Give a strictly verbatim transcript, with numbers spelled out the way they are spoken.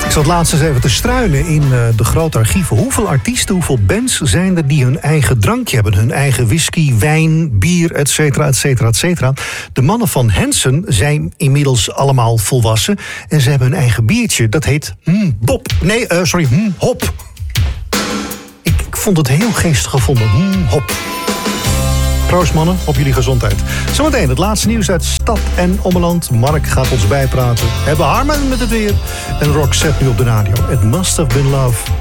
Ik zat laatst eens even te struinen in uh, de grote archieven. Hoeveel artiesten, hoeveel bands zijn er die hun eigen drankje hebben? Hun eigen whisky, wijn, bier, et cetera, et cetera, et cetera. De mannen van Hanson zijn inmiddels allemaal volwassen. En ze hebben hun eigen biertje. Dat heet hmm, Bob. Nee, uh, sorry, hmm, Hop. Ik, ik vond het heel geestig gevonden. Hmm, Hop. Proost mannen, op jullie gezondheid. Zometeen het laatste nieuws uit stad en ommeland. Mark gaat ons bijpraten. We hebben Harman met het weer. En Roxette nu op de radio. It must have been love.